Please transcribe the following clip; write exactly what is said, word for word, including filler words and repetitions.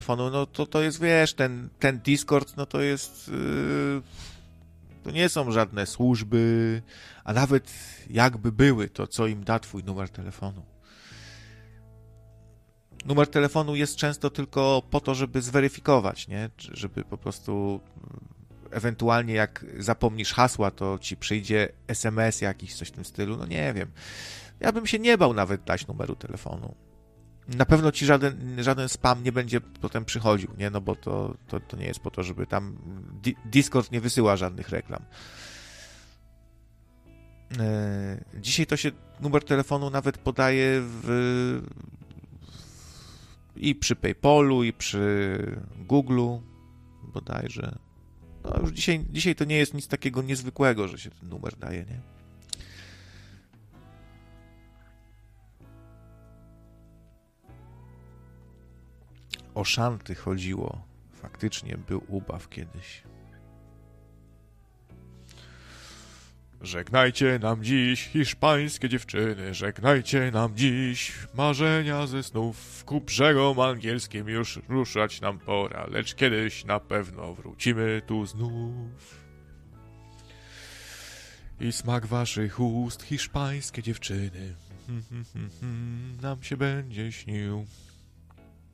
telefonu, no to to jest, wiesz, ten, ten Discord, no to jest... Yy, to nie są żadne służby, a nawet jakby były, to co im da twój numer telefonu. Numer telefonu jest często tylko po to, żeby zweryfikować, nie? Żeby po prostu ewentualnie jak zapomnisz hasła, to ci przyjdzie es em es jakiś, coś w tym stylu, no nie wiem. Ja bym się nie bał nawet dać numeru telefonu. Na pewno ci żaden, żaden spam nie będzie potem przychodził, nie? No bo to, to, to nie jest po to, żeby tam... Discord nie wysyła żadnych reklam. Dzisiaj to się numer telefonu nawet podaje w... i przy PayPalu, i przy Google'u bodajże. No już dzisiaj, dzisiaj to nie jest nic takiego niezwykłego, że się ten numer daje, nie? O szanty chodziło. Faktycznie był ubaw kiedyś. Żegnajcie nam dziś, hiszpańskie dziewczyny, żegnajcie nam dziś, marzenia ze snów, ku brzegom angielskim już ruszać nam pora, lecz kiedyś na pewno wrócimy tu znów. I smak waszych ust, hiszpańskie dziewczyny, nam się będzie śnił.